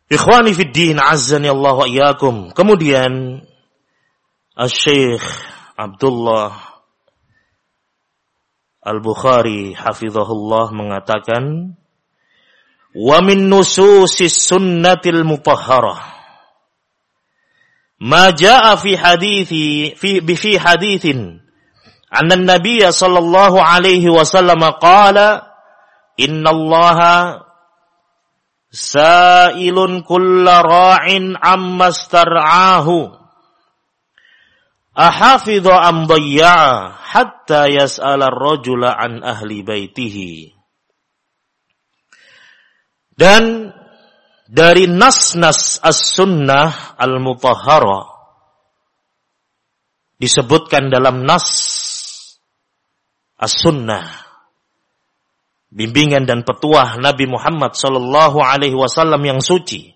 Ikhwani fid din, azzani Allah wa iyyakum. Kemudian Asy-Syaikh Abdullah Al-Bukhari hafizahullah mengatakan, wa min nususis sunnatil mutahharah ma jaa fi haditsin anna an-nabiy sallallahu alaihi wasallam qala innallaha sa'ilun kulla ra'in amma star'ahu ahafidha am dayya'a hatta yas'ala ar-rajula an ahli baitihi. Dan dari nas-nas as-sunnah al-mutahharah disebutkan dalam nas as-sunnah, bimbingan dan petuah Nabi Muhammad sallallahu alaihi wasallam yang suci.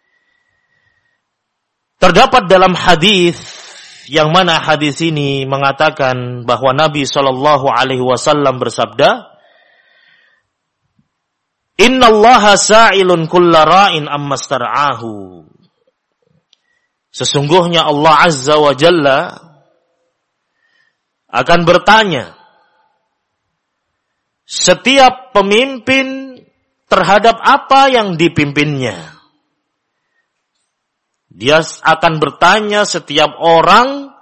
Terdapat dalam hadis yang mana hadis ini mengatakan bahwa Nabi sallallahu alaihi wasallam bersabda, "Innallaha sa'ilun kulla ra'in amma star'ahu." Sesungguhnya Allah Azza wa Jalla akan bertanya setiap pemimpin terhadap apa yang dipimpinnya. Dia akan bertanya setiap orang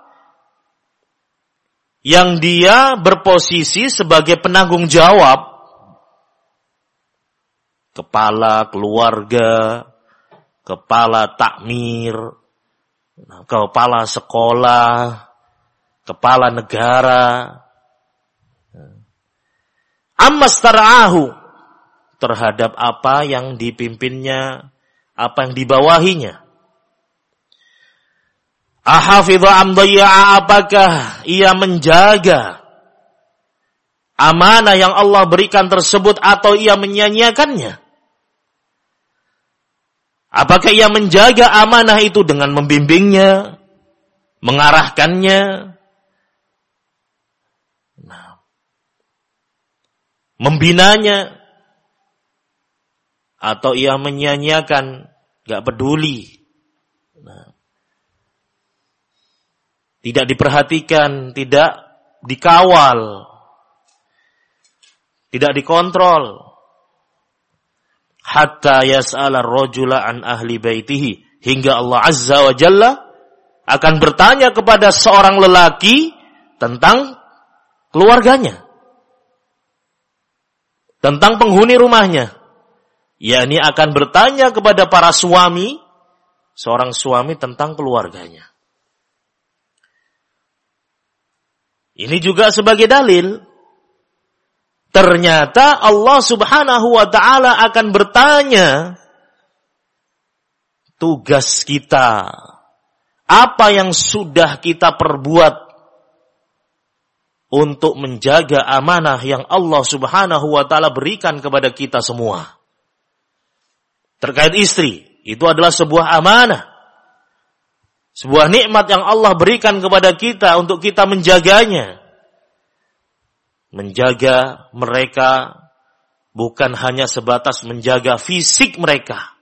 yang dia berposisi sebagai penanggung jawab, kepala keluarga, kepala takmir, kepala sekolah, kepala negara. Ammastara'ahu, terhadap apa yang dipimpinnya, apa yang dibawahinya. Ahafidha am dayya'a, apakah ia menjaga amanah yang Allah berikan tersebut atau ia menyia-nyiakannya? Apakah ia menjaga amanah itu dengan membimbingnya, mengarahkannya, membinanya, atau ia menyia-nyiakan, gak peduli, tidak diperhatikan, tidak dikawal, tidak dikontrol. Hatta yas'ala ar-rajula an ahli baitihi, hingga Allah Azza wa Jalla akan bertanya kepada seorang lelaki tentang keluarganya, tentang penghuni rumahnya. Yakni akan bertanya kepada para suami, seorang suami tentang keluarganya. Ini juga sebagai dalil, ternyata Allah Subhanahu wa ta'ala akan bertanya tugas kita, apa yang sudah kita perbuat untuk menjaga amanah yang Allah Subhanahu wa ta'ala berikan kepada kita semua. Terkait istri, itu adalah sebuah amanah, sebuah nikmat yang Allah berikan kepada kita untuk kita menjaganya. Menjaga mereka bukan hanya sebatas menjaga fisik mereka,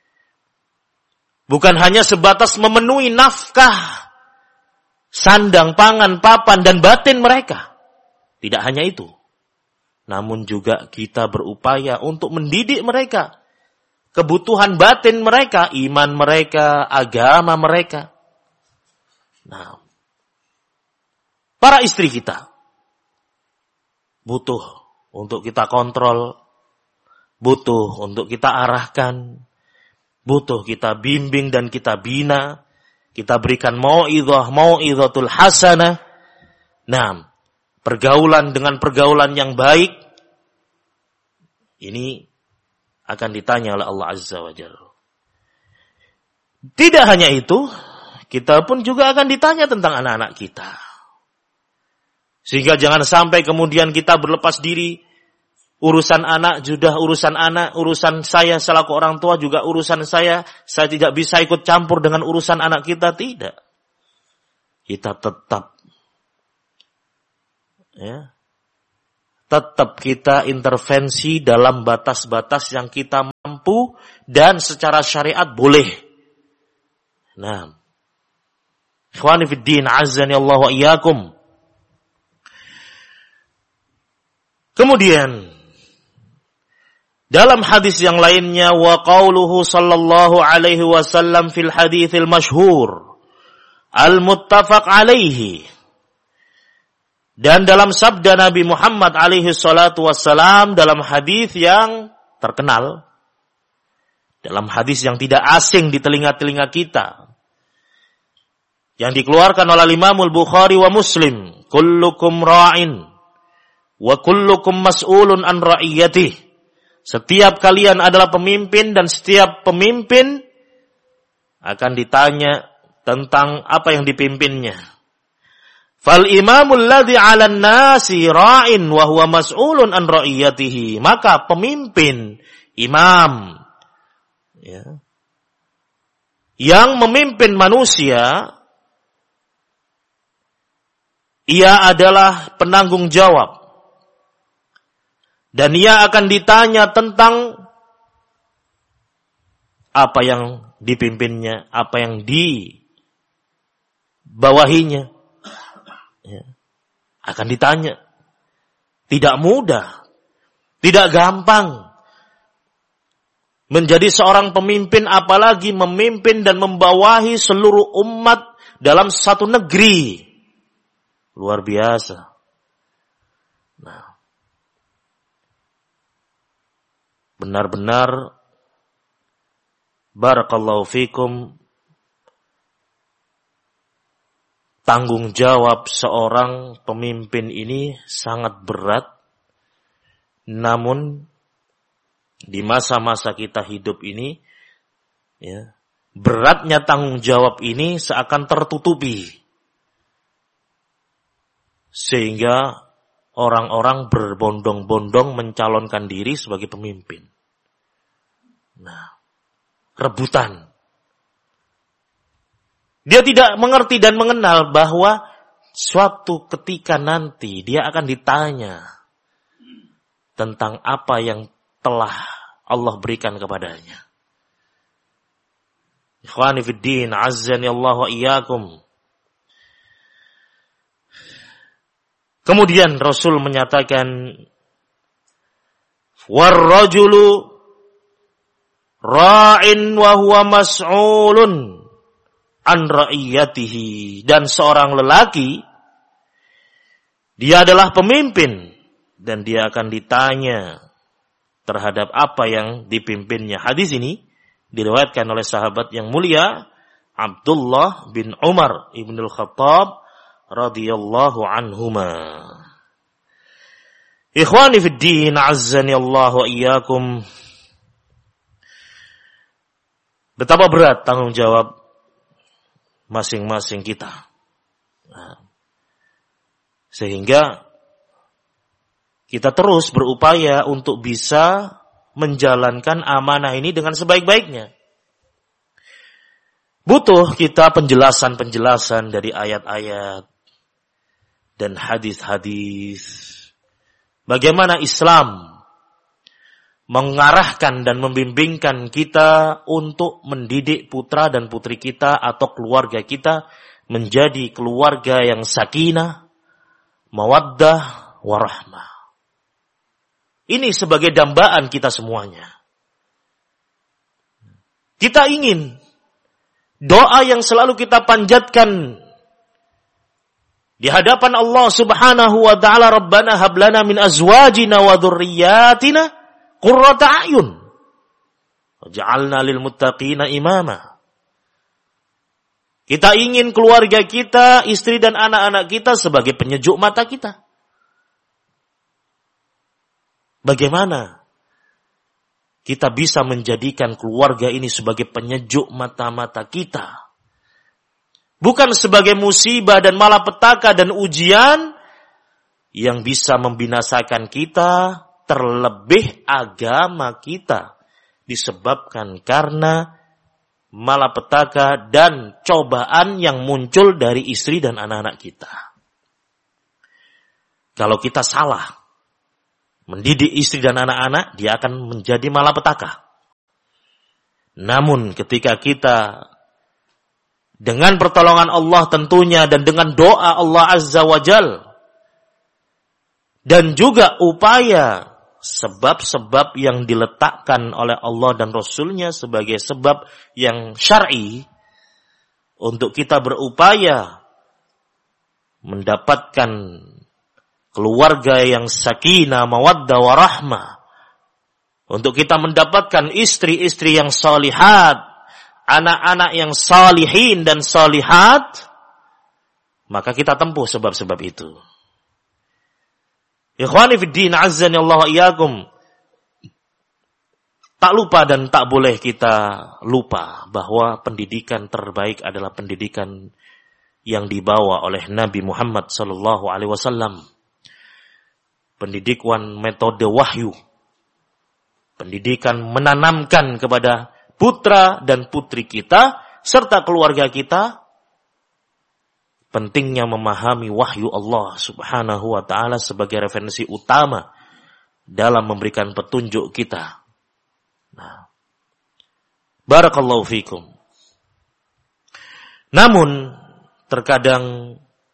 bukan hanya sebatas memenuhi nafkah, sandang, pangan, papan, dan batin mereka. Tidak hanya itu, namun juga kita berupaya untuk mendidik mereka, kebutuhan batin mereka, iman mereka, agama mereka. Nah, para istri kita butuh untuk kita kontrol, butuh untuk kita arahkan, butuh kita bimbing dan kita bina, kita berikan mau'idhatul hasanah. Nah, pergaulan dengan pergaulan yang baik, ini akan ditanya oleh Allah Azza wa Jalla. Tidak hanya itu, kita pun juga akan ditanya tentang anak-anak kita. Sehingga jangan sampai kemudian kita berlepas diri, urusan anak sudah urusan anak, urusan saya selaku orang tua juga urusan saya tidak bisa ikut campur dengan urusan anak kita. Tidak. Kita tetap kita intervensi dalam batas-batas yang kita mampu. mampu dan secara syariat boleh. Nah, ikhwani fid din, azzani Allah wa iyyakum. Kemudian dalam hadis yang lainnya, wa qauluhu sallallahu alaihi wasallam fil haditsil masyhur al-muttafaq alaihi. Dan dalam sabda Nabi Muhammad alaihi salatu wassalam dalam hadis yang terkenal, dalam hadis yang tidak asing di telinga-telinga kita, yang dikeluarkan oleh Imam Al-Bukhari wa Muslim, kullukum ra'in wa kullukum mas'ulun an ra'iyatihi. Setiap kalian adalah pemimpin dan setiap pemimpin akan ditanya tentang apa yang dipimpinnya. Fal imamul ladzi 'alan nasi ra'in wa huwa mas'ulun an ra'iyatihi. Maka pemimpin, imam, ya, yang memimpin manusia, ia adalah penanggung jawab. Dan ia akan ditanya tentang apa yang dipimpinnya, apa yang dibawahinya. Ya. Akan ditanya. Tidak mudah, tidak gampang menjadi seorang pemimpin, apalagi memimpin dan membawahi seluruh umat dalam satu negeri. Luar biasa. Nah, benar-benar barakallahu fikum, tanggung jawab seorang pemimpin ini sangat berat. Namun di masa-masa kita hidup ini, ya, beratnya tanggung jawab ini seakan tertutupi, sehingga orang-orang berbondong-bondong mencalonkan diri sebagai pemimpin. Nah, rebutan. Dia tidak mengerti dan mengenal bahwa suatu ketika nanti dia akan ditanya tentang apa yang telah Allah berikan kepadanya. Ikhwani fid din, azzani Allah wa iyyakum. Kemudian Rasul menyatakan, "War-rajulu ra'in wa huwa mas'ulun an ra'iyatihi." Dan seorang lelaki, dia adalah pemimpin dan dia akan ditanya terhadap apa yang dipimpinnya. Hadis ini diriwayatkan oleh sahabat yang mulia Abdullah bin Umar ibnul Khattab radhiyallahu anhuma. Ikhwani fid din, azzani Allah wa iyyakum. Betapa berat tanggung jawab masing-masing kita. Nah, sehingga kita terus berupaya untuk bisa menjalankan amanah ini dengan sebaik-baiknya. Butuh kita penjelasan-penjelasan dari ayat-ayat dan hadis-hadis. Bagaimana Islam mengarahkan dan membimbingkan kita untuk mendidik putra dan putri kita atau keluarga kita menjadi keluarga yang sakinah, mawaddah, warahmah. Ini sebagai dambaan kita semuanya. Kita ingin doa yang selalu kita panjatkan di hadapan Allah Subhanahu wa ta'ala, Rabbana hablana min azwajina wa dhurriyyatina qurrata a'yun waj'alna lil muttaqina imama. Kita ingin keluarga kita, istri dan anak-anak kita sebagai penyejuk mata kita. Bagaimana kita bisa menjadikan keluarga ini sebagai penyejuk mata-mata kita? Bukan sebagai musibah dan malapetaka dan ujian yang bisa membinasakan kita, terlebih agama kita disebabkan karena malapetaka dan cobaan yang muncul dari istri dan anak-anak kita. Kalau kita salah mendidik istri dan anak-anak, dia akan menjadi malapetaka. Namun ketika kita dengan pertolongan Allah tentunya dan dengan doa Allah Azza wa Jal dan juga upaya sebab-sebab yang diletakkan oleh Allah dan Rasulnya sebagai sebab yang syar'i untuk kita berupaya mendapatkan keluarga yang sakinah, mawaddah, warahmah, untuk kita mendapatkan istri-istri yang salihat, anak-anak yang salihin dan salihat, maka kita tempuh sebab-sebab itu. Ikhwani fiddin, azzani Allah wa iyyakum. Tak lupa dan tak boleh kita lupa bahwa pendidikan terbaik adalah pendidikan yang dibawa oleh Nabi Muhammad sallallahu alaihi wasallam. Pendidikan metode wahyu. Pendidikan menanamkan kepada putra dan putri kita serta keluarga kita pentingnya memahami wahyu Allah Subhanahu wa taala sebagai referensi utama dalam memberikan petunjuk kita. Nah, barakallahu fikum. Namun terkadang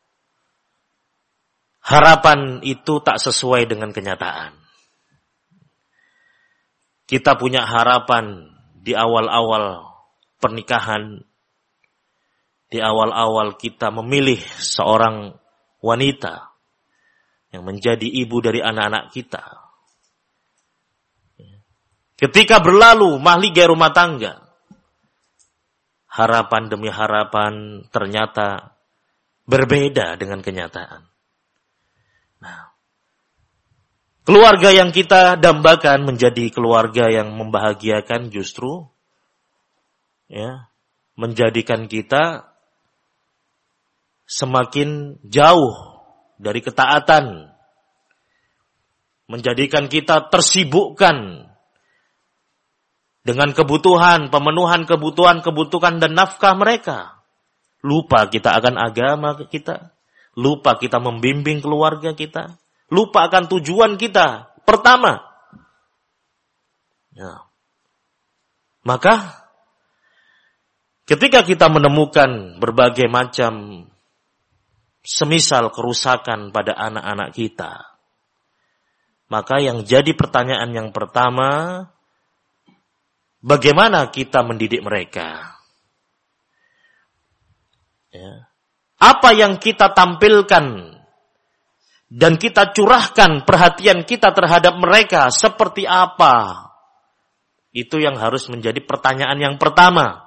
harapan itu tak sesuai dengan kenyataan. Kita punya harapan di awal-awal pernikahan, di awal-awal kita memilih seorang wanita yang menjadi ibu dari anak-anak kita. Ketika berlalu mahligai rumah tangga, harapan demi harapan ternyata berbeda dengan kenyataan. Nah, keluarga yang kita dambakan menjadi keluarga yang membahagiakan justru menjadikan kita semakin jauh dari ketaatan, menjadikan kita tersibukkan dengan kebutuhan, pemenuhan kebutuhan dan nafkah mereka. Lupa kita akan agama kita, lupa kita membimbing keluarga kita, lupa akan tujuan kita pertama. Maka ketika kita menemukan berbagai macam semisal kerusakan pada anak-anak kita, maka yang jadi pertanyaan yang pertama, bagaimana kita mendidik mereka? Apa yang kita tampilkan dan kita curahkan perhatian kita terhadap mereka seperti apa? Itu yang harus menjadi pertanyaan yang pertama.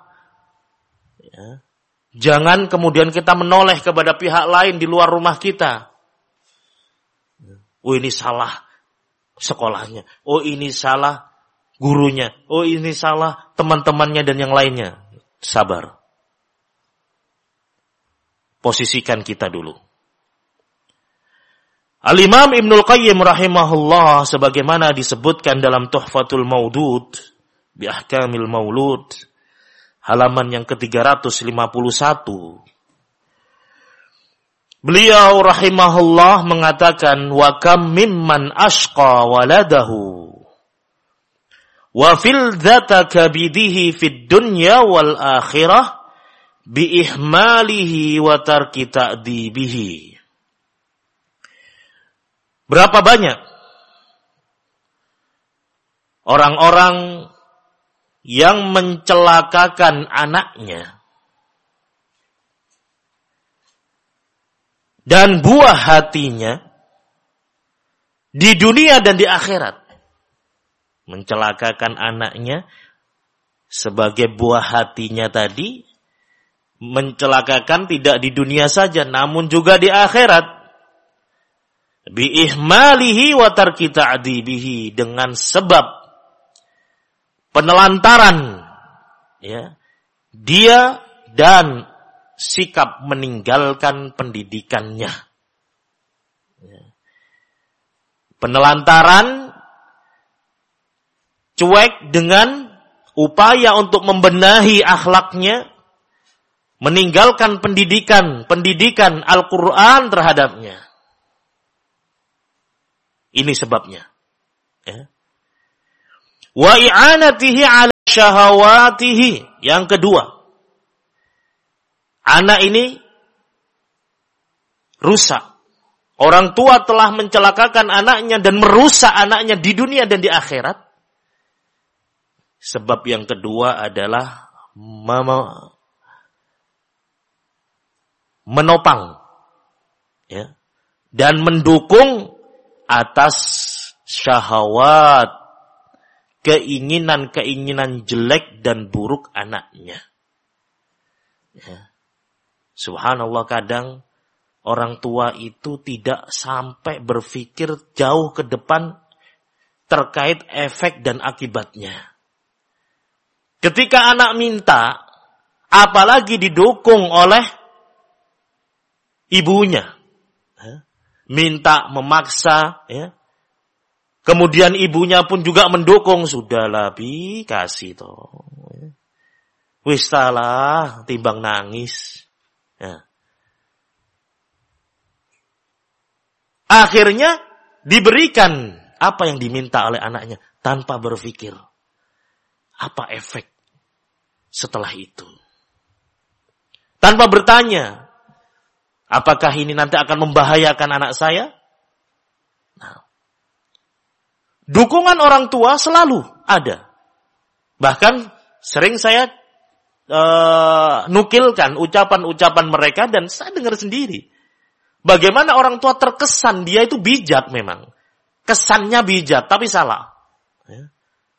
Jangan kemudian kita menoleh kepada pihak lain di luar rumah kita. Oh, ini salah sekolahnya. Oh, ini salah gurunya. Oh, ini salah teman-temannya dan yang lainnya. Sabar. Posisikan kita dulu. Al-Imam Ibnul Qayyim rahimahullah sebagaimana disebutkan dalam Tuhfatul Maudud bi Ahkamil Maulud halaman yang ke-351. Beliau rahimahullah mengatakan, wa kam mimman ashqa waladahu wa fil dzata kabidihi fid dunya wal akhirah bi ihmalihi wa tarki ta'dibihi. Berapa banyak orang-orang yang mencelakakan anaknya dan buah hatinya di dunia dan di akhirat. Mencelakakan anaknya sebagai buah hatinya tadi, mencelakakan tidak di dunia saja namun juga di akhirat. Bi ihmalihi wa tarki ta'dibihi, dengan sebab penelantaran dia dan sikap meninggalkan pendidikannya. Penelantaran, cuek dengan upaya untuk membenahi akhlaknya, meninggalkan pendidikan Al-Quran terhadapnya. Ini sebabnya. Wa i'anatihi 'ala syahawatihi. Yang kedua, anak ini rusak. Orang tua telah mencelakakan anaknya dan merusak anaknya di dunia dan di akhirat. Sebab yang kedua adalah menopang, ya, dan mendukung atas syahwat, keinginan-keinginan jelek dan buruk anaknya. Ya. Subhanallah, kadang orang tua itu tidak sampai berpikir jauh ke depan terkait efek dan akibatnya. Ketika anak minta, apalagi didukung oleh ibunya, minta memaksa, ya. Kemudian ibunya pun juga mendukung, sudahlah bi, kasih toh. Wis salah, timbang nangis. Ya. Akhirnya diberikan apa yang diminta oleh anaknya tanpa berpikir apa efek setelah itu. Tanpa bertanya, apakah ini nanti akan membahayakan anak saya? Nah, dukungan orang tua selalu ada. Bahkan sering saya nukilkan ucapan-ucapan mereka dan saya dengar sendiri. Bagaimana orang tua terkesan dia itu bijak memang. Kesannya bijak, tapi salah. Ya.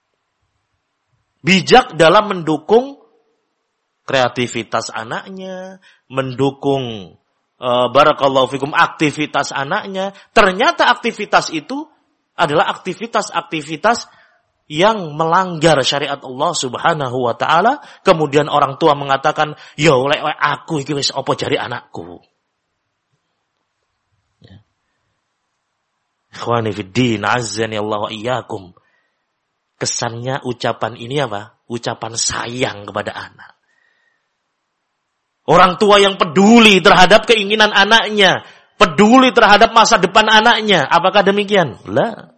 Bijak dalam mendukung kreativitas anaknya, mendukung barakallahu fikum aktivitas anaknya. Ternyata aktivitas itu adalah aktivitas-aktivitas yang melanggar syariat Allah Subhanahu wa taala. Kemudian orang tua mengatakan, "Ya oleh aku iki wis apa jari anakku." Ya. Ikhwani fid din, azzani Allah wa iyyakum. Kesannya ucapan ini apa? Ucapan sayang kepada anak. Orang tua yang peduli terhadap keinginan anaknya, peduli terhadap masa depan anaknya. Apakah demikian? La.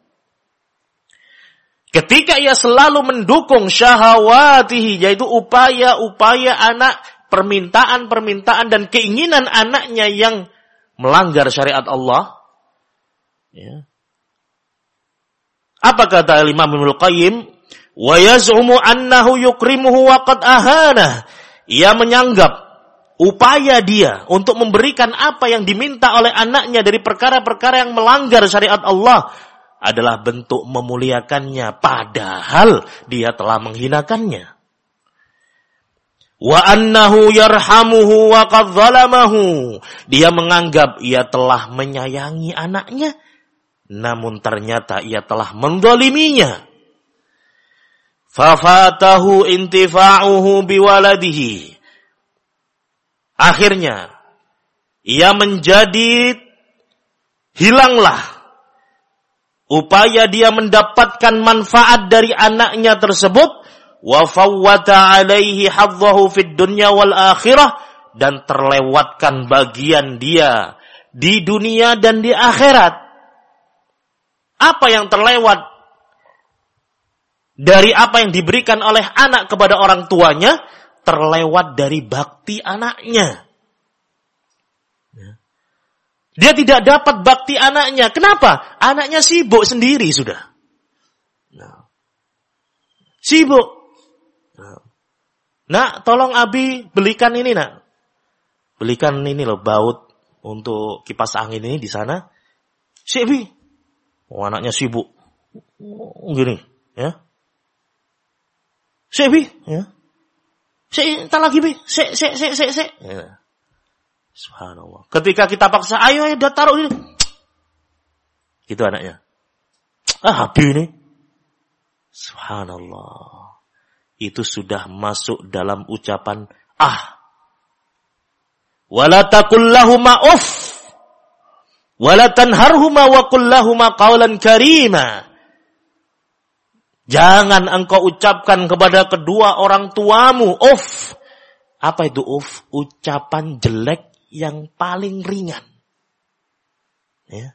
Ketika ia selalu mendukung syahawatihi, yaitu upaya-upaya anak, permintaan-permintaan dan keinginan anaknya yang melanggar syariat Allah. Ya. Apa kata Imam Ibnu Qayyim? Wa yaz'umu annahu yukrimuhu wa qad ahana. Ia menyanggap upaya dia untuk memberikan apa yang diminta oleh anaknya dari perkara-perkara yang melanggar syariat Allah adalah bentuk memuliakannya, padahal dia telah menghinakannya. Wa annahu yarhamuhu wa qad zalamahu. Dia menganggap ia telah menyayangi anaknya, namun ternyata ia telah mendoliminya. Fafatahu intifa'uhu biwaladihi. Akhirnya, ia menjadi hilanglah upaya dia mendapatkan manfaat dari anaknya tersebut. Wa fawwata alaihi hadzahu fid dunya wal akhirah. Dan terlewatkan bagian dia di dunia dan di akhirat. Apa yang terlewat dari apa yang diberikan oleh anak kepada orang tuanya? Terlewat dari bakti anaknya. Dia tidak dapat bakti anaknya. Kenapa? Anaknya sibuk sendiri sudah. Sibuk. Nak, tolong Abi belikan ini, nak. Belikan ini loh, baut untuk kipas angin ini di sana. Si Abi. Oh, anaknya sibuk. Gini, ya. Si Abi, ya. Entar lagi, Bi. Ya. Subhanallah. Ketika kita paksa, ayo udah taruh ini. Gitu anaknya. Habis ini. Subhanallah. Itu sudah masuk dalam ucapan wala taqul lahuma uff. Wala tanharhuma wa qul lahuma qawlan karima. Jangan engkau ucapkan kepada kedua orang tuamu uff. Apa itu uff? Ucapan jelek yang paling ringan. Ya.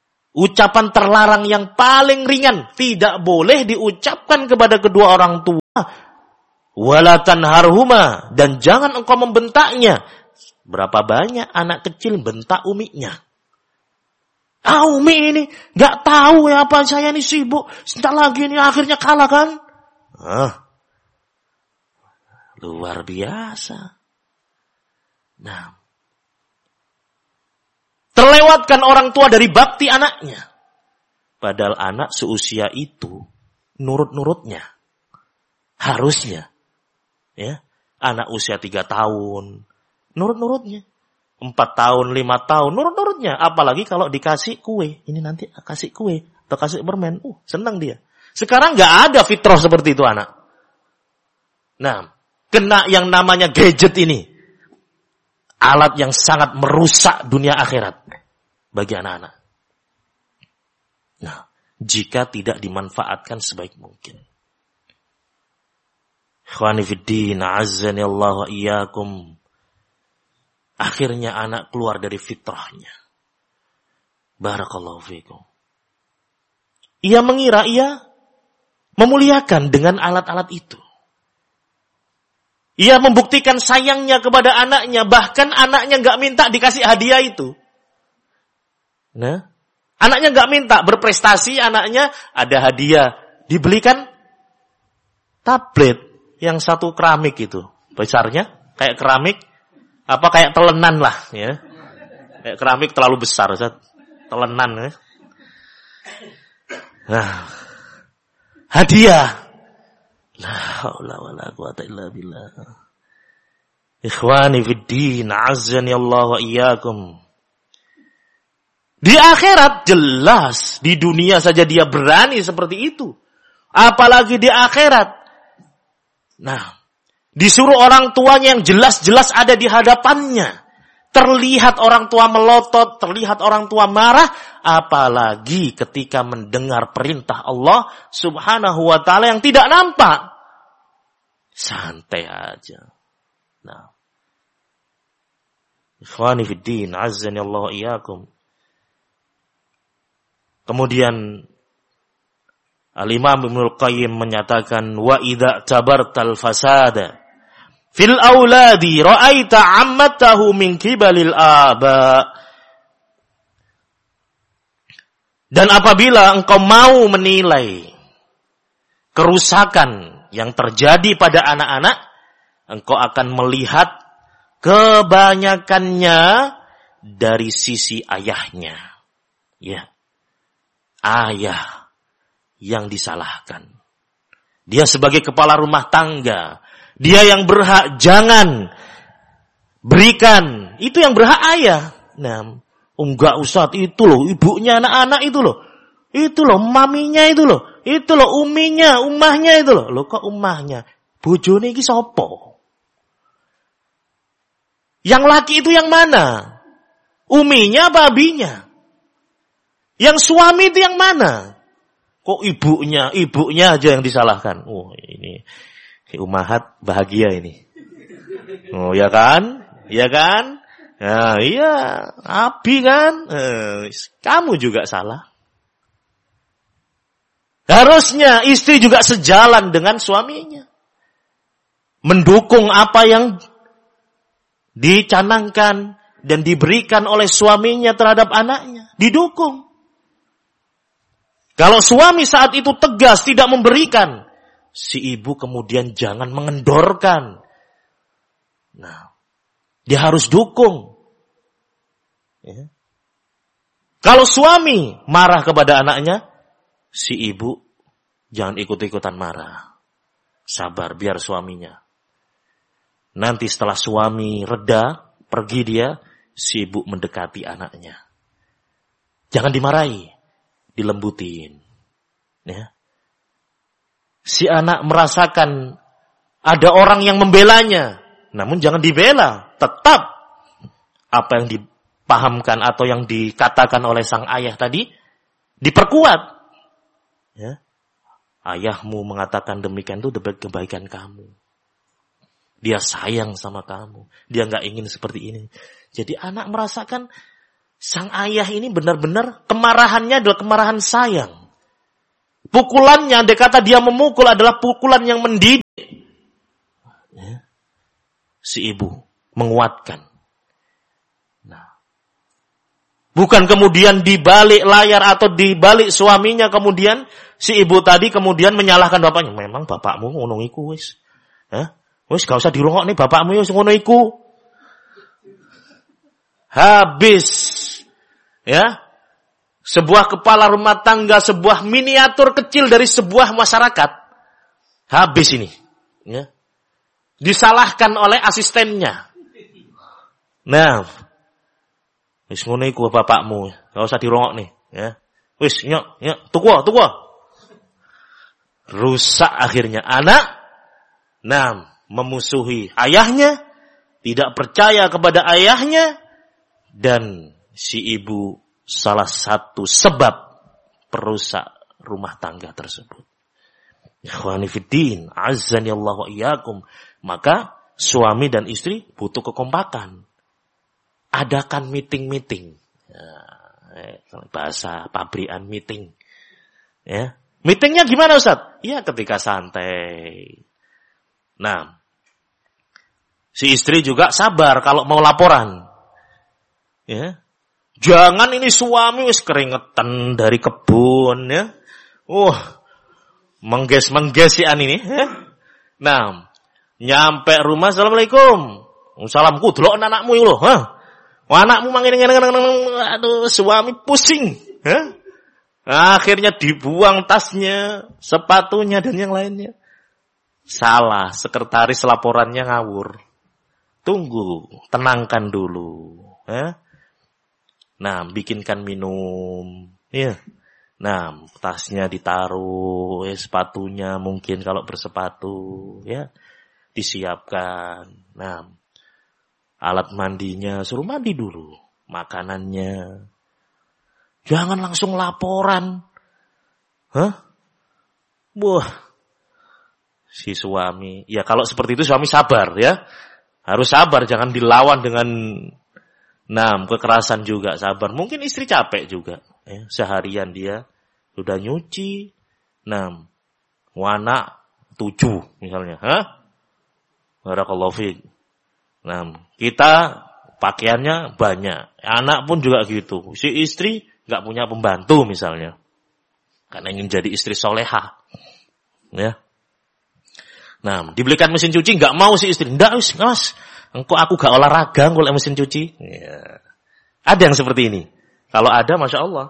Ucapan terlarang yang paling ringan. Tidak boleh diucapkan kepada kedua orang tua. Wala tanharhuma, dan jangan engkau membentaknya. Berapa banyak anak kecil bentak uminya. Umi ini nggak tahu ya apa, saya ini sibuk. Sebentar lagi ini akhirnya kalah kan? Luar biasa. Nah, terlewatkan orang tua dari bakti anaknya. Padahal anak seusia itu nurut-nurutnya. Harusnya. Ya, anak usia 3 tahun, nurut-nurutnya. 4 tahun, 5 tahun, nurut-nurutnya. Apalagi kalau dikasih kue. Ini nanti kasih kue atau kasih permen. Senang dia. Sekarang nggak ada fitrah seperti itu anak. Nah, kena yang namanya gadget ini. Alat yang sangat merusak dunia akhirat bagi anak-anak. Nah, jika tidak dimanfaatkan sebaik mungkin. Ikhwani fiddin, azzani Allah wa iyyakum. Akhirnya anak keluar dari fitrahnya. Barakallahu fikum. Ia mengira ia memuliakan dengan alat-alat itu. Ia membuktikan sayangnya kepada anaknya. Bahkan anaknya gak minta dikasih hadiah itu. Nah, anaknya gak minta berprestasi, anaknya ada hadiah. Dibelikan tablet. Yang satu keramik itu. Besarnya kayak keramik. Apa kayak telenan lah. Ya. Kayak keramik terlalu besar. Telenan. Ya. Nah, hadiah. La haula wala quwata illa billah. Ikhwani fiddin, azzani Allah wa iyyakum. Di akhirat jelas, di dunia saja dia berani seperti itu. Apalagi di akhirat. Nah, disuruh orang tuanya yang jelas-jelas ada di hadapannya. Terlihat orang tua melotot, terlihat orang tua marah. Apalagi ketika mendengar perintah Allah subhanahu wa ta'ala yang tidak nampak. Santai aja. Nah. Ikhwani fiddin, azzani Allah wa iyyakum. Kemudian Al-Imam Ibnul Qayyim menyatakan, wa idza tabartal fasada fil auladi ra'aita ammatahu min kibalil aba. Dan apabila engkau mau menilai kerusakan yang terjadi pada anak-anak, engkau akan melihat kebanyakannya dari sisi ayahnya. Ya. Ayah yang disalahkan. Dia sebagai kepala rumah tangga. Dia yang berhak, jangan berikan. Itu yang berhak ayah. Nah, enggak Ustaz, itu loh ibunya anak-anak itu loh. Itu loh maminya itu loh. Itu loh uminya, umahnya itu loh. Loh kok umahnya? Bojone iki sapa? Yang laki itu yang mana? Uminya apa abinya? Yang suami itu yang mana? Kok ibunya aja yang disalahkan. Oh, ini umahat bahagia ini. Oh, ya kan? Ya kan? Nah, iya, abi kan? Kamu juga salah. Harusnya istri juga sejalan dengan suaminya. Mendukung apa yang dicanangkan dan diberikan oleh suaminya terhadap anaknya. Didukung. Kalau suami saat itu tegas tidak memberikan, si ibu kemudian jangan mengendorkan. Nah, dia harus dukung. Ya. Kalau suami marah kepada anaknya, si ibu jangan ikut-ikutan marah. Sabar biar suaminya. Nanti setelah suami reda, pergi dia, si ibu mendekati anaknya. Jangan dimarahi. Dilembutin. Ya. Si anak merasakan ada orang yang membelanya. Namun jangan dibela. Tetap apa yang dipahamkan atau yang dikatakan oleh sang ayah tadi diperkuat. Ya. Ayahmu mengatakan demikian itu demi kebaikan kamu. Dia sayang sama kamu. Dia gak ingin seperti ini. Jadi anak merasakan sang ayah ini benar-benar kemarahannya adalah kemarahan sayang. Pukulannya, andai kata dia memukul adalah pukulan yang mendidik. Ya. Si ibu menguatkan. Nah, bukan kemudian di balik layar atau di balik suaminya kemudian si ibu tadi kemudian menyalahkan bapaknya. Memang bapakmu ngono iku wis. Wis gak usah dirungokne bapakmu wis ngono iku. Habis. Ya. Sebuah kepala rumah tangga, sebuah miniatur kecil dari sebuah masyarakat. Habis ini. Ya. Disalahkan oleh asistennya. Nah. Wis ngono iku bapakmu, gak usah dirungokne, ya. Wis nyok, tuku. Rusak akhirnya anak. Nah, memusuhi ayahnya, tidak percaya kepada ayahnya, dan si ibu salah satu sebab perusak rumah tangga tersebut. Ikhwani fiddin, azzani Allah wa iyyakum. Maka suami dan istri butuh kekompakan. Adakan meeting-meeting. Bahasa pabrikan meeting. Ya. Meetingnya gimana Ustaz? Ya ketika santai. Nah, si istri juga sabar kalau mau laporan. Ya. Jangan ini suami wis keringetan dari kebun ya. Mengges-menggesian ini ya. Nah, nyampe rumah Assalamualaikum. Salamku delok anakmu lho, anakmu mangene aduh suami pusing, Akhirnya dibuang tasnya, sepatunya dan yang lainnya. Salah, sekretaris laporannya ngawur. Tunggu, tenangkan dulu, Nah, bikinkan minum, ya. Nah, tasnya ditaruh, sepatunya mungkin kalau bersepatu, ya, disiapkan. Nah, alat mandinya suruh mandi dulu, makanannya. Jangan langsung laporan, Wah, si suami, ya kalau seperti itu suami sabar, ya, harus sabar, jangan dilawan dengan kekerasan juga, sabar. Mungkin istri capek juga. Ya. Seharian dia sudah nyuci. Anak 7 misalnya. Barakallahu fiik. Kita pakaiannya banyak. Anak pun juga gitu. Si istri gak punya pembantu misalnya. Karena ingin jadi istri solehah. Ya. Dibelikan mesin cuci gak mau si istri. Nggak, mas. Engkau aku gak olahraga, golek mesin cuci. Ya. Ada yang seperti ini. Kalau ada, Masya Allah.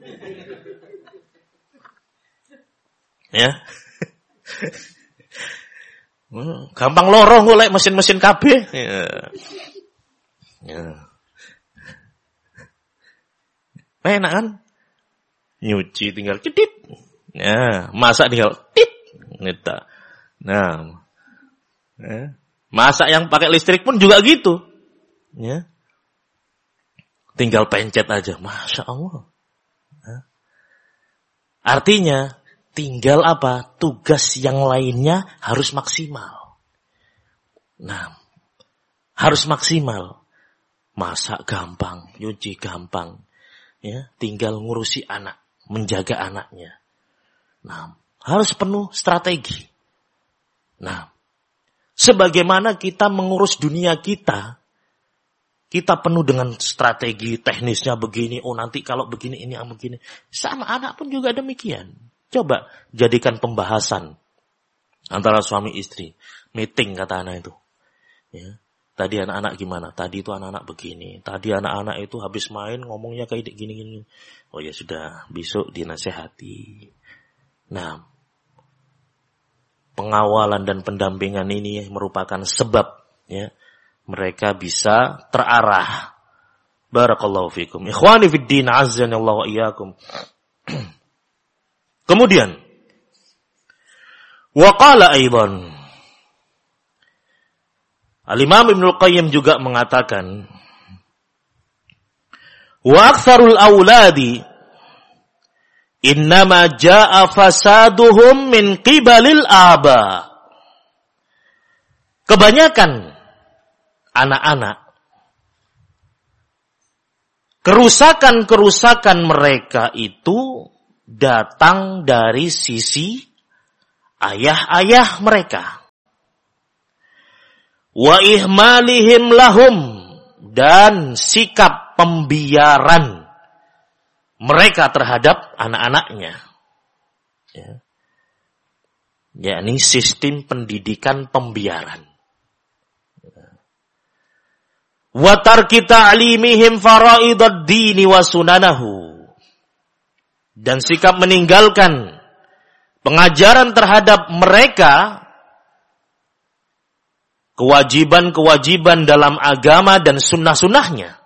Ya. Gampang lorong golek mesin-mesin KB. Ya. Enak kan? Nyuci tinggal cedit. Ya. Masak tinggal tit. Nita. Masak yang pakai listrik pun juga gitu. Ya. Tinggal pencet aja. Masya Allah. Artinya, tinggal apa? Tugas yang lainnya harus maksimal. Harus maksimal. Masak gampang, nyuci gampang. Ya, tinggal ngurusi anak, menjaga anaknya. Harus penuh strategi. Sebagaimana kita mengurus dunia kita penuh dengan strategi teknisnya begini, nanti kalau begini, ini begini. Sama anak pun juga demikian. Coba jadikan pembahasan antara suami istri. Meeting kata anak itu. Ya. Tadi anak-anak gimana? Tadi itu anak-anak begini. Tadi anak-anak itu habis main ngomongnya kayak gini-gini. Oh ya sudah, besok dinasehati. Pengawalan dan pendampingan ini merupakan sebab ya mereka bisa terarah. Barakallahu fikum. Ikhwani fid din, azzanallahu wa iyyakum. Kemudian wa qala aidan, Al-Imam Ibnu Qayyim juga mengatakan, wa aktsarul auladi innama jaa fasaduhum min qibalil aba. Kebanyakan anak-anak, kerusakan-kerusakan mereka itu datang dari sisi ayah-ayah mereka. Wa ihmalihim lahum, dan sikap pembiaran mereka terhadap anak-anaknya. Ya. Yakni sistem pendidikan pembiaran. Wa tarki ta'limihim faraidad dini wa sunanahu, dan sikap meninggalkan pengajaran terhadap mereka kewajiban-kewajiban dalam agama dan sunnah-sunnahnya.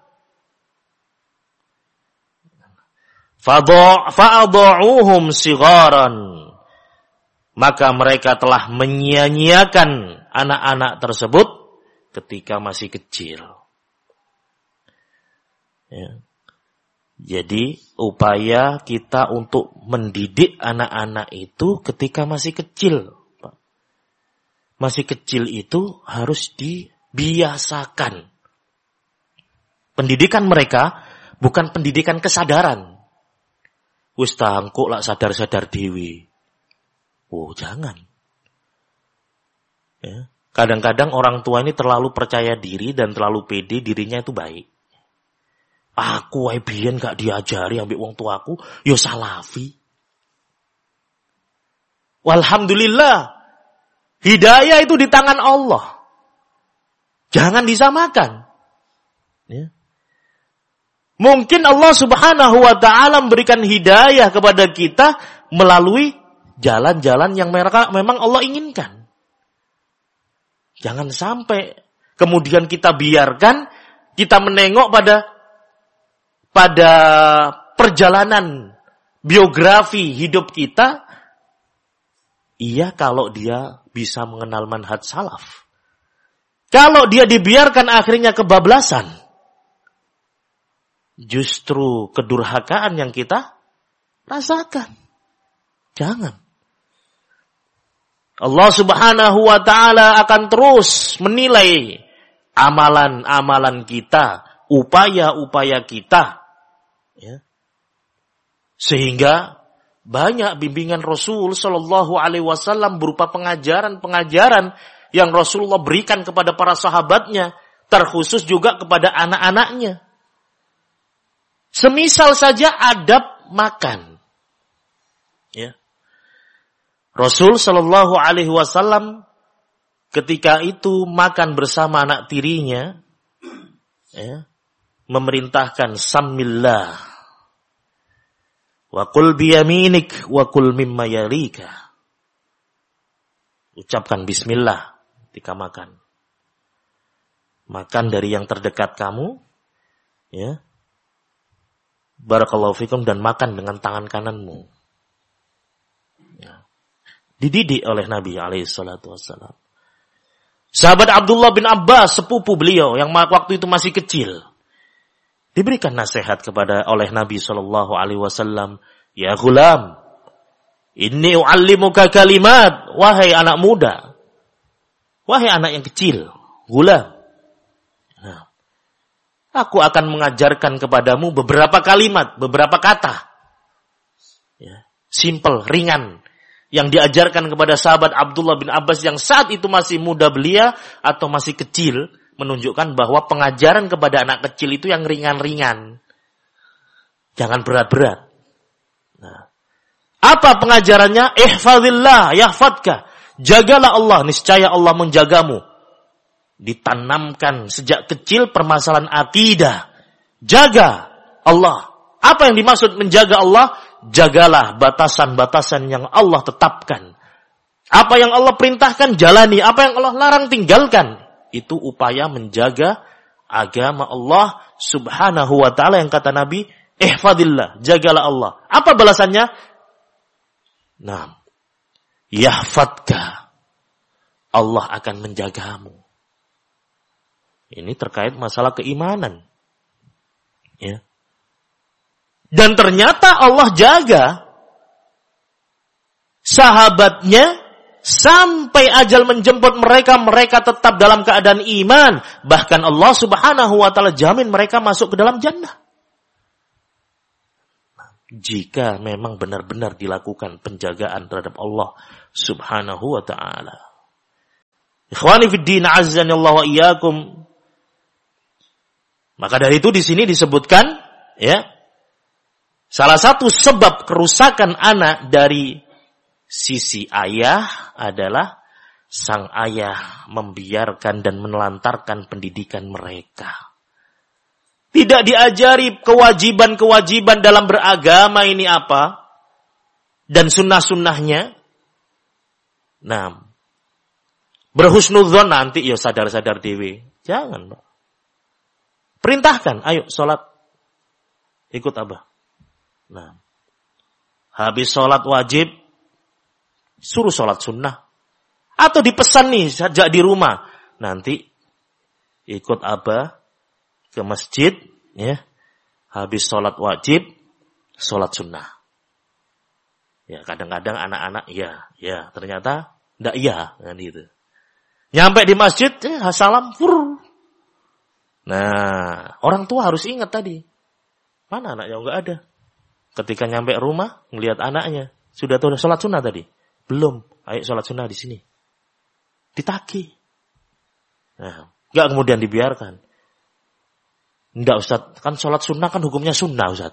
Fa'adha'uhum sigharan, maka mereka telah menyia-nyiakan anak-anak tersebut ketika masih kecil. Ya. Jadi upaya kita untuk mendidik anak-anak itu ketika masih kecil. Masih kecil itu harus dibiasakan. Pendidikan mereka bukan pendidikan kesadaran. Wis tangkuk lak sadar-sadar dewi. Oh, jangan. Ya. Kadang-kadang orang tua ini terlalu percaya diri dan terlalu pede dirinya itu baik. Aku biyen gak diajari ambek wong tuaku, yo salafi. Walhamdulillah, hidayah itu di tangan Allah. Jangan disamakan. Ya. Mungkin Allah Subhanahu wa ta'ala memberikan hidayah kepada kita melalui jalan-jalan yang memang Allah inginkan. Jangan sampai kemudian kita biarkan, kita menengok pada perjalanan biografi hidup kita, iya kalau dia bisa mengenal manhaj salaf. Kalau dia dibiarkan akhirnya kebablasan, justru kedurhakaan yang kita rasakan. Jangan. Allah Subhanahu wa ta'ala akan terus menilai amalan-amalan kita, upaya-upaya kita. Ya. Sehingga banyak bimbingan Rasul Sallallahu Alaihi Wasallam berupa pengajaran-pengajaran yang Rasulullah berikan kepada para sahabatnya, terkhusus juga kepada anak-anaknya. Semisal saja adab makan. Ya. Rasul Sallallahu Alaihi Wasallam ketika itu makan bersama anak tirinya, ya, memerintahkan samillah. Wa qul biyaminik wa qul mimma yalika. Ucapkan bismillah ketika makan. Makan dari yang terdekat kamu, ya. Barakallahu fikum, dan makan dengan tangan kananmu. Ya. Dididik oleh Nabi alaihi salatu wassalam. Sahabat Abdullah bin Abbas, sepupu beliau yang waktu itu masih kecil, diberikan nasihat oleh Nabi sallallahu alaihi wasallam, "Ya ghulam, inni u'allimuka kalimat." Wahai anak muda, wahai anak yang kecil, ghulam. Nah, aku akan mengajarkan kepadamu beberapa kalimat, beberapa kata. Ya, simple, ringan, yang diajarkan kepada sahabat Abdullah bin Abbas yang saat itu masih muda belia atau masih kecil, menunjukkan bahwa pengajaran kepada anak kecil itu yang ringan-ringan. Jangan berat-berat. Nah, apa pengajarannya? Ihfazillah yahfadka. Jagalah Allah, niscaya Allah menjagamu. Ditanamkan sejak kecil permasalahan akidah. Jaga Allah. Apa yang dimaksud menjaga Allah? Jagalah batasan-batasan yang Allah tetapkan. Apa yang Allah perintahkan, jalani. Apa yang Allah larang, tinggalkan. Itu upaya menjaga agama Allah Subhanahu wa ta'ala yang kata Nabi, ihfadillah, jagalah Allah. Apa balasannya? Nah, yahfadka. Allah akan menjagamu. Ini terkait masalah keimanan. Ya. Dan ternyata Allah jaga sahabatnya sampai ajal menjemput mereka, mereka tetap dalam keadaan iman. Bahkan Allah Subhanahu wa ta'ala jamin mereka masuk ke dalam jannah. jika memang benar-benar dilakukan penjagaan terhadap Allah Subhanahu wa ta'ala. Ikhwani fid din, azzani Allah wa iyyakum. Maka dari itu di sini disebutkan, ya, salah satu sebab kerusakan anak dari sisi ayah adalah sang ayah membiarkan dan menelantarkan pendidikan mereka. Tidak diajari kewajiban-kewajiban dalam beragama ini apa, dan sunnah-sunnahnya. Nah, berhusnudzon nanti ya sadar-sadar dewe. Jangan, Pak. Perintahkan, ayo sholat. Ikut Abah. Nah, habis sholat wajib, suruh sholat sunnah. Atau dipesan nih, sejak di rumah. Nanti ikut Abah ke masjid, ya. Habis sholat wajib, sholat sunnah. Ya, kadang-kadang anak-anak, ya, ternyata enggak iya, kan gitu. Nyampe di masjid, salam, fur. Nah, orang tua harus ingat tadi. Mana anaknya? Enggak ada. Ketika nyampe rumah, ngelihat anaknya, sudah tahu sholat sunnah tadi? Belum. Ayo sholat sunnah di sini. Ditagih. Nah, enggak kemudian dibiarkan. Enggak, Ustaz. Kan sholat sunnah kan hukumnya sunnah, Ustaz.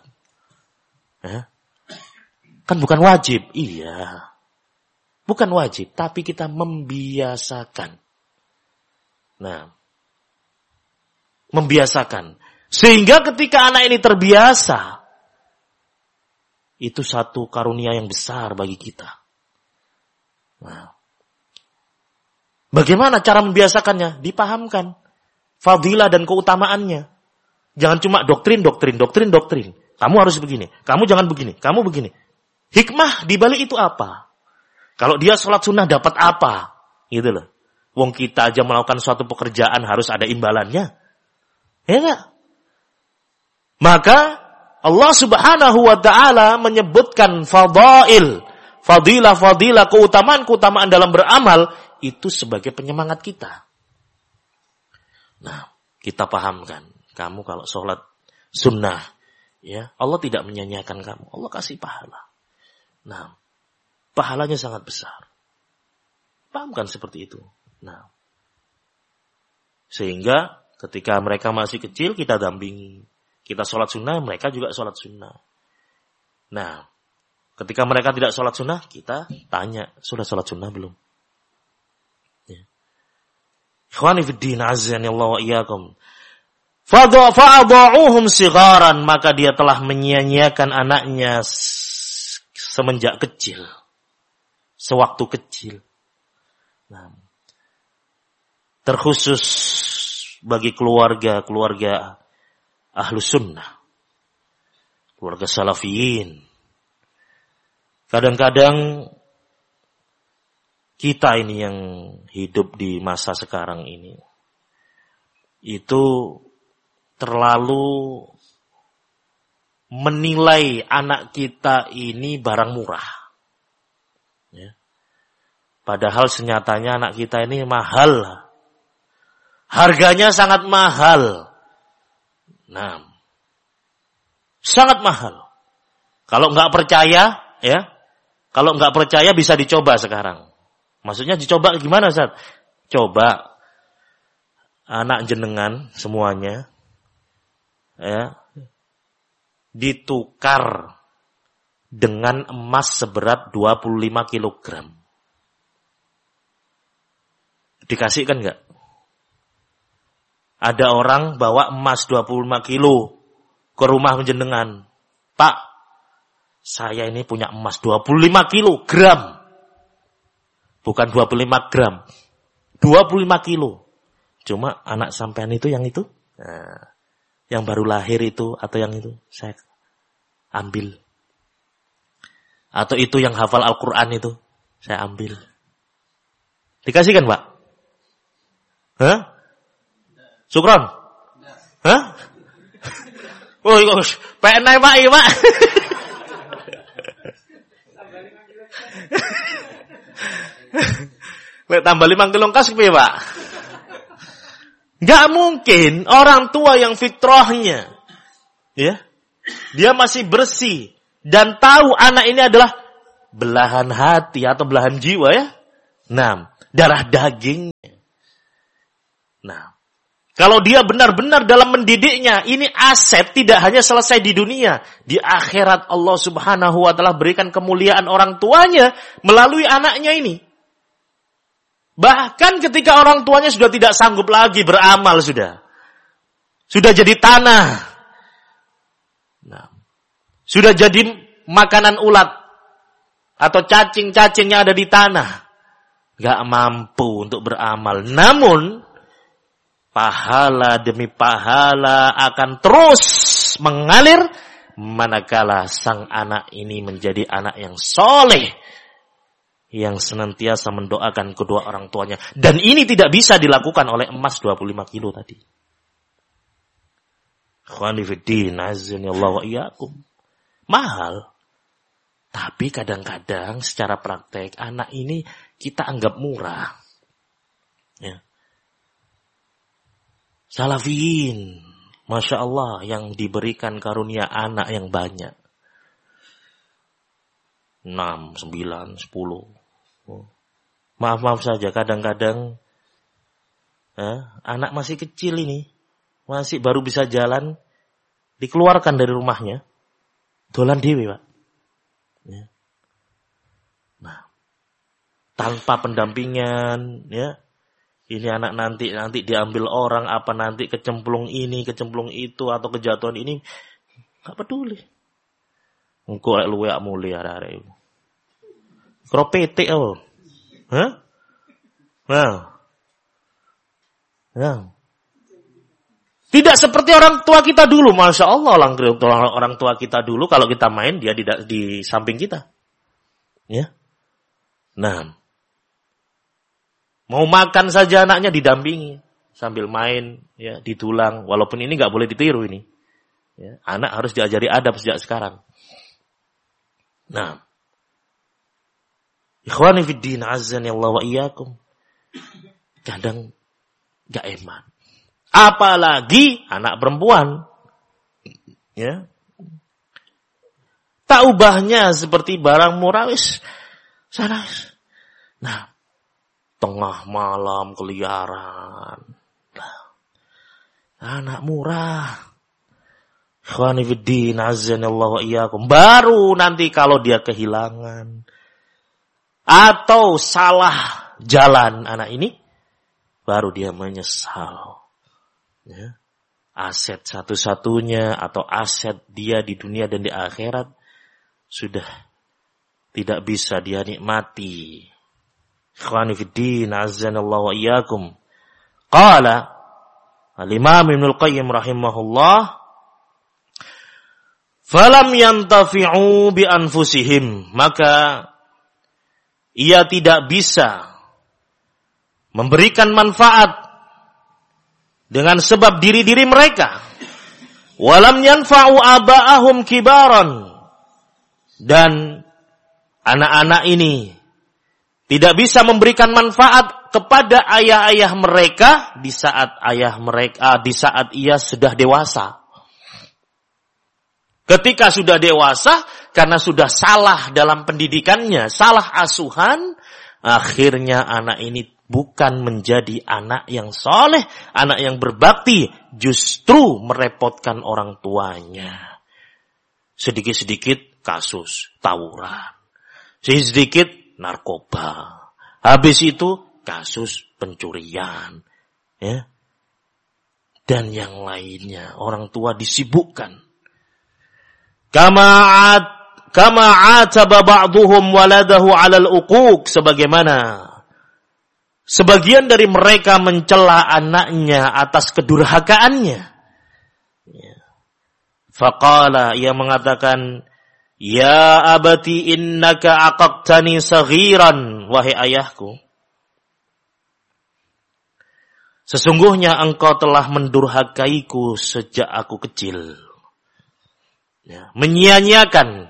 Kan bukan wajib. Iya. Bukan wajib, tapi kita membiasakan. Nah, membiasakan. Sehingga ketika anak ini terbiasa, itu satu karunia yang besar bagi kita. Nah, bagaimana cara membiasakannya? Dipahamkan fadilah dan keutamaannya. Jangan cuma doktrin. Kamu harus begini, kamu jangan begini, kamu begini. Hikmah di balik itu apa? Kalau dia sholat sunnah dapat apa? Gitu loh. Wong kita aja melakukan suatu pekerjaan harus ada imbalannya. Ya enggak? Maka Allah Subhanahu wa ta'ala menyebutkan fadilah, keutamaan dalam beramal itu sebagai penyemangat kita. Nah, kita pahamkan. Kamu kalau sholat sunnah, ya, Allah tidak menyanyiakan kamu. Allah kasih pahala. Nah, pahalanya sangat besar. Pahamkan seperti itu. Nah, sehingga ketika mereka masih kecil, kita dampingi. Kita sholat sunnah, mereka juga sholat sunnah. Nah, ketika mereka tidak sholat sunnah, kita tanya, sudah sholat sunnah belum? Ya. Ikhwani fiddin, azzani Allah wa iyyakum. Fa'adha'uhum sigharan, maka dia telah menyia-nyiakan anaknya semenjak kecil. Sewaktu kecil. Nah, terkhusus bagi keluarga Ahlus Sunnah, keluarga Salafiyin. Kadang-kadang kita ini yang hidup di masa sekarang ini, itu terlalu menilai anak kita ini barang murah. Ya. Padahal senyatanya anak kita ini mahal. Harganya sangat mahal. Nah, sangat mahal. Kalau nggak percaya, ya, kalau nggak percaya bisa dicoba sekarang. Maksudnya dicoba gimana, Ustaz? Coba anak jenengan semuanya, ya, ditukar dengan emas seberat 25 kilogram. Dikasihkan nggak? Ada orang bawa emas 25 kilo ke rumah jenengan. Pak, saya ini punya emas 25 kilogram. Bukan 25 gram. 25 kilo. Cuma anak sampean itu yang itu. Nah, yang baru lahir itu atau yang itu. Saya ambil. Atau itu yang hafal Al-Quran itu. Saya ambil. Dikasihkan, Pak? Hah? Sukron? Hah? Oh, pengen Pak, iya, Pak. Lek tambah 5 kilo kas piye, Pak? Enggak mungkin orang tua yang fitrahnya, ya, dia masih bersih, dan tahu anak ini adalah belahan hati atau belahan jiwa ya. Nah, darah dagingnya. Nah, kalau dia benar-benar dalam mendidiknya, ini aset tidak hanya selesai di dunia. Di akhirat Allah Subhanahu wa ta'ala berikan kemuliaan orang tuanya melalui anaknya ini. Bahkan ketika orang tuanya sudah tidak sanggup lagi beramal sudah jadi tanah. Nah, sudah jadi makanan ulat atau cacing-cacing yang ada di tanah. Gak mampu untuk beramal. Namun, pahala demi pahala akan terus mengalir manakala sang anak ini menjadi anak yang soleh. Yang senantiasa mendoakan kedua orang tuanya. Dan ini tidak bisa dilakukan oleh emas 25 kilo tadi. Khonifuddin, azanillahu wa iyyakum. Mahal. Tapi kadang-kadang secara praktek anak ini kita anggap murah. Ya. Salafiyin, Masya Allah, yang diberikan karunia anak yang banyak. 6, 9, 10. Maaf saja, kadang-kadang anak masih kecil ini, masih baru bisa jalan, dikeluarkan dari rumahnya, dolan dewe, Pak. Ya. Nah, tanpa pendampingan, ya. Ini anak nanti diambil orang, apa nanti kecemplung ini, kecemplung itu, atau kejatuhan ini, gak peduli. Engkau luwe mulia arek. Kropete apa? Hah? Nah. Tidak seperti orang tua kita dulu, Masya Allah. Orang tua kita dulu, kalau kita main, dia di samping kita. Ya. Nah. Mau makan saja anaknya didampingi. Sambil main, ya, ditulang. Walaupun ini nggak boleh ditiru ini. Ya. Anak harus diajari adab sejak sekarang. Nah. Ikhwani fiddin, azani Allah wa iyyakum. Kadang gak eman. Apalagi anak perempuan. Ya. Tak ubahnya seperti barang murah wis sana. Nah, tengah malam keliaran. Anak murah. Ikhwani fiddin, azanillahu wa iyyakum. Baru nanti kalau dia kehilangan atau salah jalan anak ini, baru dia menyesal. Ya. Aset satu-satunya atau aset dia di dunia dan di akhirat sudah tidak bisa dia nikmati. Ikhwani fiddin, azanallahu wa iyyakum. Qala al-Imam Ibnul Qayyim rahimahullah, falam yantafi'u bi anfusihim, maka ia tidak bisa memberikan manfaat dengan sebab diri-diri mereka. Walam yanfa'u aba'ahum kibaran, dan anak-anak ini tidak bisa memberikan manfaat kepada ayah-ayah mereka di saat ia sudah dewasa. Ketika sudah dewasa, karena sudah salah dalam pendidikannya, salah asuhan, akhirnya anak ini bukan menjadi anak yang soleh, anak yang berbakti, justru merepotkan orang tuanya. Sedikit-sedikit kasus tawuran, sedikit narkoba, habis itu kasus pencurian, ya, dan yang lainnya. Orang tua disibukkan. Kama ataba ba'duhum waladahu 'alal uquq, sebagaimana sebagian dari mereka mencela anaknya atas kedurhakaannya. Faqala, ia mengatakan, ya abati innaka aqaqtani saghiran, wahai ayahku, sesungguhnya engkau telah mendurhakaiku sejak aku kecil. Ya, menyia-nyiakan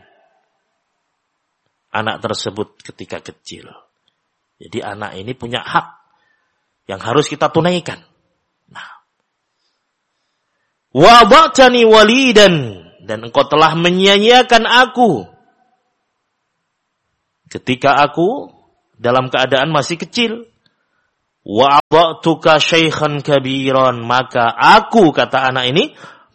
anak tersebut ketika kecil. Jadi anak ini punya hak yang harus kita tunaikan. Nah, wa ba'tani walidan, dan engkau telah menyia-nyiakan aku ketika aku dalam keadaan masih kecil. Wa a'dha'tuka syaikhan kabiran, maka aku, kata anak ini,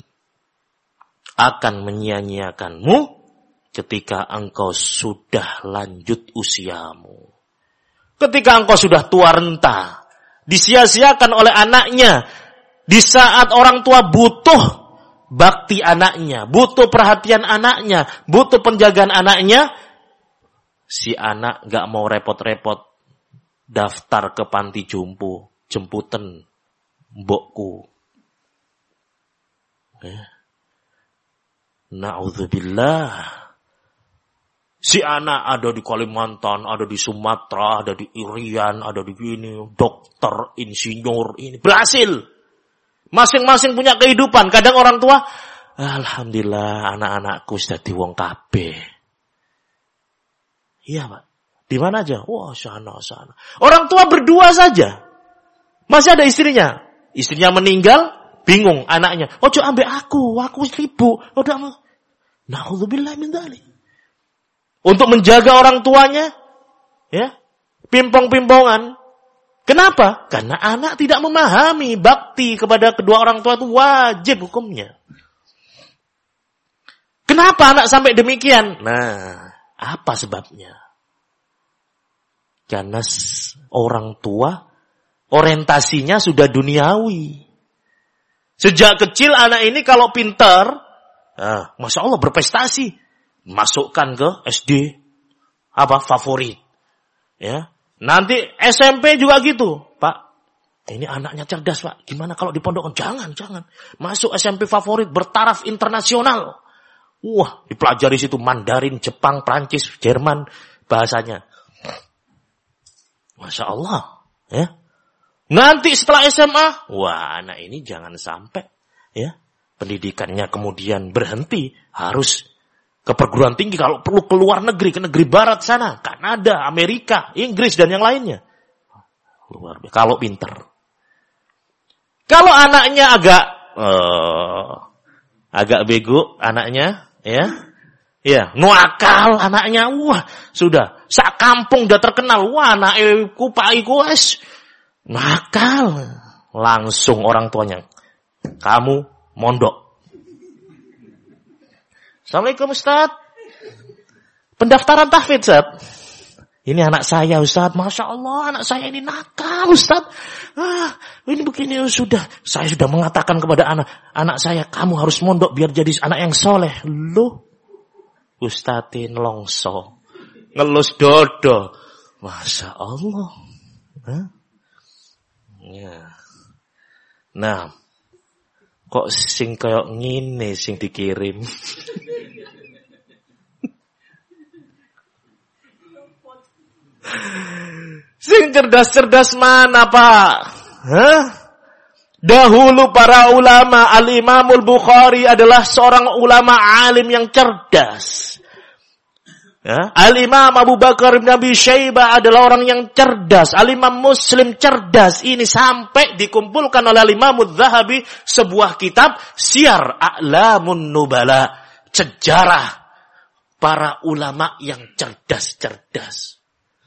akan menyia-nyiakanmu ketika engkau sudah lanjut usiamu. Ketika engkau sudah tua renta, disia-siakan oleh anaknya di saat orang tua butuh bakti anaknya, butuh perhatian anaknya, butuh penjagaan anaknya, si anak gak mau repot-repot daftar ke panti jompo, jemputan mbokku. Na'udzubillah. Si anak ada di Kalimantan, ada di Sumatera, ada di Irian, ada di gini, dokter, insinyur, ini berhasil. Masing-masing punya kehidupan. Kadang orang tua, alhamdulillah anak-anakku sudah di wong kabeh. Iya, Pak. Di mana aja? Wah, sana. Orang tua berdua saja. Masih ada istrinya. Istrinya meninggal, bingung anaknya. Ojo ambek aku sibuk. Na'udzubillah min dzalik. Untuk menjaga orang tuanya, ya, pimpong-pimpongan. Kenapa? Karena anak tidak memahami bakti kepada kedua orang tua itu wajib hukumnya. Kenapa anak sampai demikian? Nah, apa sebabnya? Karena orang tua orientasinya sudah duniawi. Sejak kecil anak ini kalau pintar, Masya Allah berprestasi. Masukkan ke SD, favorit. Ya. Nanti SMP juga gitu. Pak, ini anaknya cerdas, Pak. Gimana kalau dipondokkan? Jangan. Masuk SMP favorit, bertaraf internasional. Wah, dipelajari situ Mandarin, Jepang, Prancis, Jerman, bahasanya. Masya Allah, ya. Nanti setelah SMA, wah, anak ini jangan sampai, ya, pendidikannya kemudian berhenti, harus ke perguruan tinggi, kalau perlu ke luar negeri, ke negeri barat sana, Kanada, Amerika, Inggris dan yang lainnya. Luar biasa. Kalau pinter. Kalau anaknya agak bego, anaknya, ya, nuakal anaknya, wah, sudah. Sak kampung udah terkenal. Wah, anakku Pak Iku nakal. Langsung orang tuanya, kamu mondok. Assalamualaikum Ustaz. Pendaftaran tahfidz, Ustaz. Ini anak saya, Ustaz. Masya Allah, anak saya ini nakal, Ustaz. Ini begini, sudah. Saya sudah mengatakan kepada anak saya, kamu harus mondok biar jadi anak yang soleh. Loh, Ustazin longso. Ngelus dodo. Masya Allah. Ya. Nah, kok sing kayak ngene sing dikirim. Sing cerdas-cerdas mana, Pak? Dahulu para ulama, Al-Imamul Bukhari adalah seorang ulama alim yang cerdas. Ya, Al-Imam Abu Bakar bin Abi Syaibah adalah orang yang cerdas. Al-Imam Muslim cerdas. Ini sampai dikumpulkan oleh Al-Imam Adz-Dzahabi sebuah kitab Syiar A'lamun Nubala, sejarah para ulama yang cerdas-cerdas.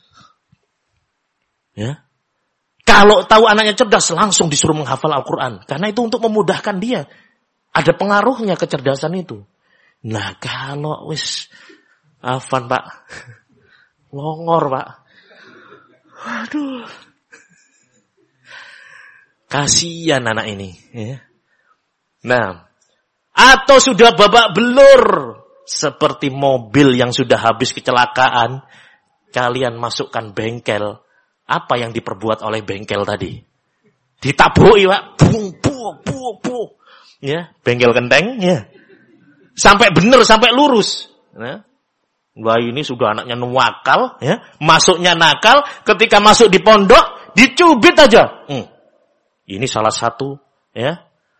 Ya. Kalau tahu anaknya cerdas, langsung disuruh menghafal Al-Quran. Karena itu untuk memudahkan dia. Ada pengaruhnya kecerdasan itu. Nah, kalau Afan, Pak. Longor, Pak. Waduh. Kasihan anak ini. Ya. Nah. Atau sudah babak belur. Seperti mobil yang sudah habis kecelakaan. Kalian masukkan bengkel. Apa yang diperbuat oleh bengkel tadi? Ditabuhi, Pak. Buh. Ya. Bengkel kenteng. Ya. Sampai benar, sampai lurus. Nah. Wah, ini sudah anaknya nuwakal, ya. Masuknya nakal, ketika masuk di pondok, dicubit aja. Ini salah satu, ya.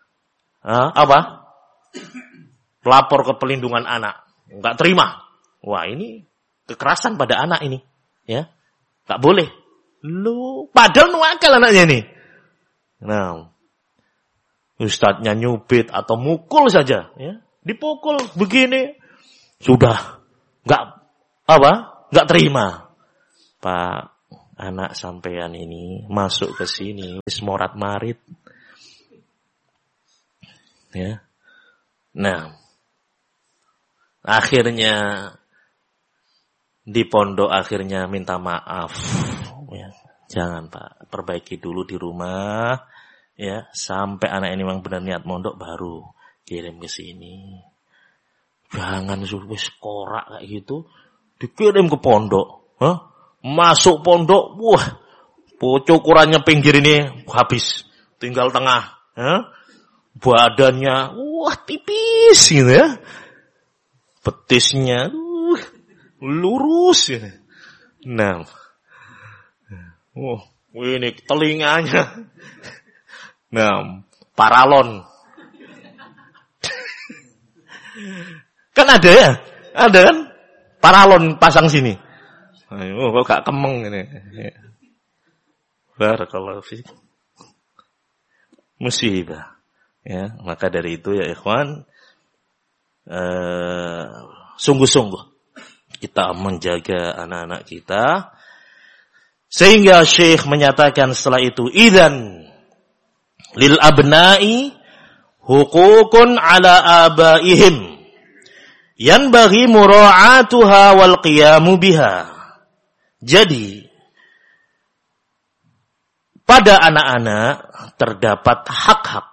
Pelapor ke pelindungan anak. Enggak terima. Wah, ini kekerasan pada anak ini, ya. Enggak boleh. Lu, padahal nuwakal anaknya ini. Nah, ustadznya nyubit atau mukul saja, ya. dipukul begini. Sudah enggak terima. Pak, anak sampean ini masuk ke sini wis morat-marit. Ya. Nah, akhirnya di pondok akhirnya minta maaf. Ya, jangan Pak, perbaiki dulu di rumah. Ya, sampai anak ini memang benar niat mondok baru kirim ke sini. Jangan wis korak kayak gitu dikirim ke pondok. Masuk pondok, wah, ukurannya pinggir ini habis, tinggal tengah. Badannya, wah tipis gitu ya. Betisnya, lurus gitu. Nah, ini telinganya. Nah, paralon. Kan ada ya? Ada kan? Paralon pasang sini. Kok gak kemeng ini. Barakallahu fiik. Musibah. Ya, maka dari itu ya ikhwan, sungguh-sungguh kita menjaga anak-anak kita. Sehingga Syekh menyatakan setelah itu, idzan lil abna'i hukukun ala abaihim yanbaghi mura'atuha wal qiyamu biha. Jadi pada anak-anak terdapat hak-hak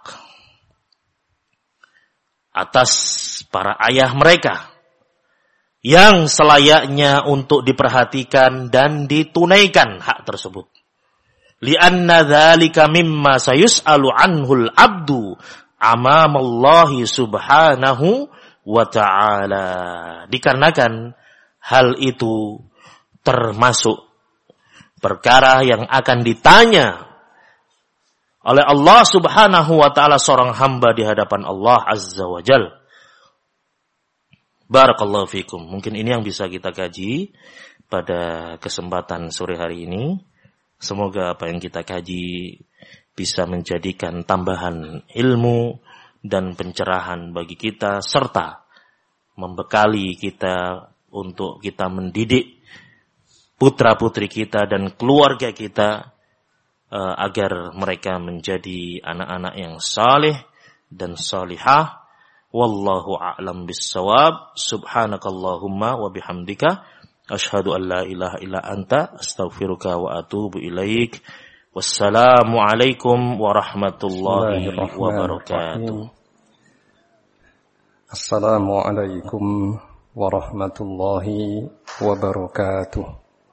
atas para ayah mereka yang selayaknya untuk diperhatikan dan ditunaikan hak tersebut. Li'anna dzalika mimma sayus'alu anhul abdu amamallahi subhanahu wa ta'ala. Dikarenakan hal itu termasuk perkara yang akan ditanya oleh Allah subhanahu wa ta'ala seorang hamba di hadapan Allah azza wa jal. Barakallahu fikum. Mungkin ini yang bisa kita kaji pada kesempatan sore hari ini. Semoga apa yang kita kaji bisa menjadikan tambahan ilmu dan pencerahan bagi kita, serta membekali kita untuk kita mendidik putra-putri kita dan keluarga kita agar mereka menjadi anak-anak yang saleh dan salihah. Wallahu a'lam bis-shawab. Subhanakallahumma wa bihamdika asyhadu an la ilaha illa anta astaghfiruka wa atubu ilaik. Wassalamu alaikum warahmatullahi wabarakatuh. Assalamualaikum warahmatullahi wabarakatuh.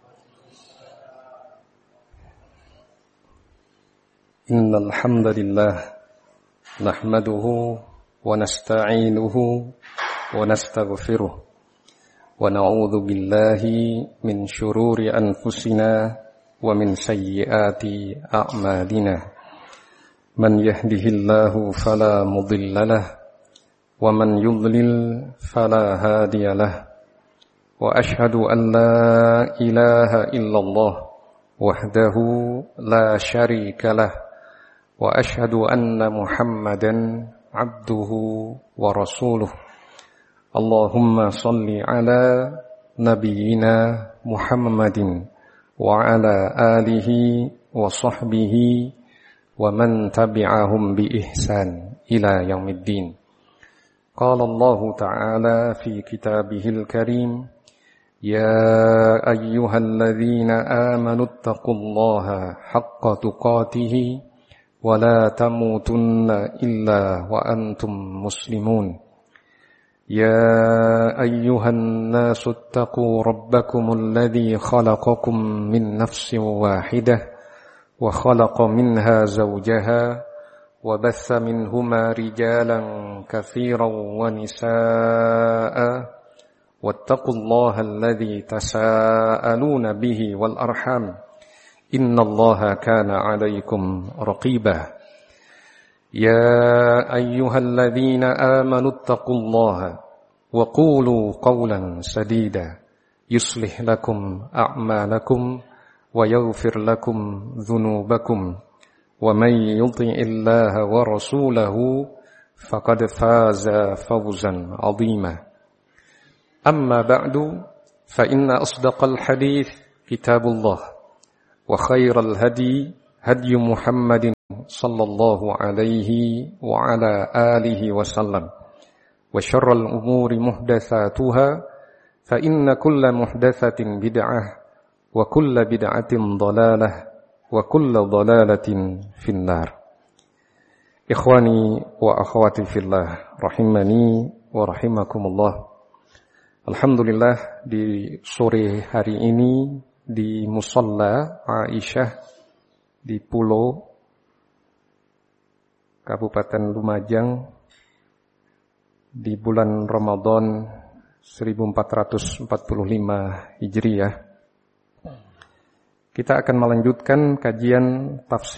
Innal hamdalillah nahmaduhu wa nasta'inuhu wa nastaghfiruh wa na'udzu billahi min syururi anfusina wa min sayyiati a'malina. Man yahdihillahu fala mudilla lahu wa man yudlil fala hadiya lahu. Wa ashhadu an la ilaha illallah wahdahu la syarika lahu wa ashhadu anna Muhammadan abduhu wa rasuluh. Allahumma salli ala nabiyyina Muhammadin wa ala alihi wa sahbihi wa man tabi'ahum bi ihsan ila yaumiddin. Qala Allah ta'ala fi kitabihil karim, ya ayyuhalladzina amanu ittaqullaha haqqa tuqatih wa la tamutunna illa wa antum muslimun. Ya ayyuhan nasu ittaqu rabbakumul ladzi khalaqakum min nafsin wahidah wa khalaqa minha zawjaha wa batha minhuma rijalan katsiran wa nisaa'a wattaqullaha alladzi tasaaluna bihi wal arham innallaha kana 'alaikum raqiba. Ya ayyuhalladzina amanu ittaqullaha wa qulu qawlan sadida yuslih lakum a'malakum wa yaghfir lakum dhunubakum wa may yuti'illaha wa rasulahu فقد فاز فوزا عظيما أما بعد فإن أصدق الحديث كتاب الله وخير الهدي هدي محمد صلى الله عليه وعلى آله وسلم وشر الأمور محدثاتها فإن كل محدثة بدعة وكل بدعة ضلالة وكل ضلالة في النار. Ikhwani wa akhwati fillah rahimani wa rahimakumullah. Alhamdulillah di sore hari ini di Musalla Aisyah di Pulau Kabupaten Lumajang di bulan Ramadan 1445 Hijriah. Kita akan melanjutkan kajian tafsir